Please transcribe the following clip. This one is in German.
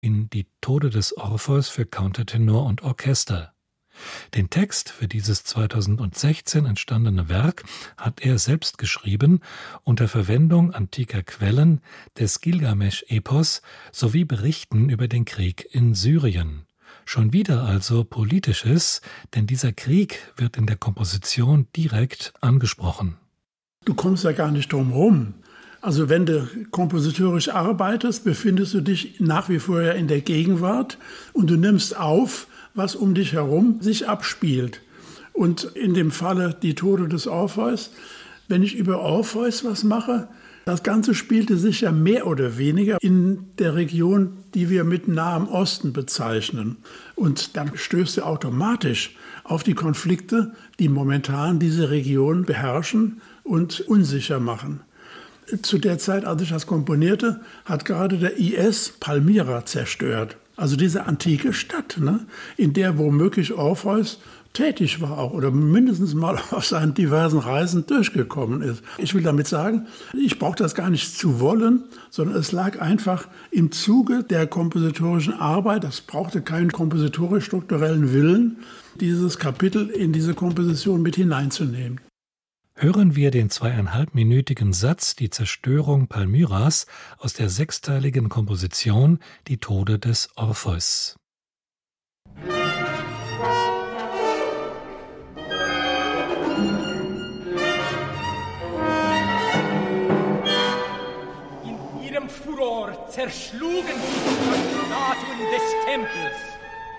in Die Tode des Orpheus für Countertenor und Orchester. Den Text für dieses 2016 entstandene Werk hat er selbst geschrieben, unter Verwendung antiker Quellen, des Gilgamesch-Epos sowie Berichten über den Krieg in Syrien. Schon wieder also Politisches, denn dieser Krieg wird in der Komposition direkt angesprochen. Du kommst ja gar nicht drum rum. Also wenn du kompositorisch arbeitest, befindest du dich nach wie vor ja in der Gegenwart und du nimmst auf, was um dich herum sich abspielt. Und in dem Falle Die Tode des Orpheus, wenn ich über Orpheus was mache, das Ganze spielte sich ja mehr oder weniger in der Region, die wir mit Nahem Osten bezeichnen. Und dann stößt du automatisch auf die Konflikte, die momentan diese Region beherrschen und unsicher machen. Zu der Zeit, als ich das komponierte, hat gerade der IS Palmyra zerstört. Also diese antike Stadt, ne, in der womöglich Orpheus tätig war auch oder mindestens mal auf seinen diversen Reisen durchgekommen ist. Ich will damit sagen, ich brauche das gar nicht zu wollen, sondern es lag einfach im Zuge der kompositorischen Arbeit, das brauchte keinen kompositorisch-strukturellen Willen, dieses Kapitel in diese Komposition mit hineinzunehmen. Hören wir den 2,5-minütigen Satz Die Zerstörung Palmyras aus der sechsteiligen Komposition Die Tode des Orpheus. In ihrem Furor zerschlugen sie die Statuen des Tempels.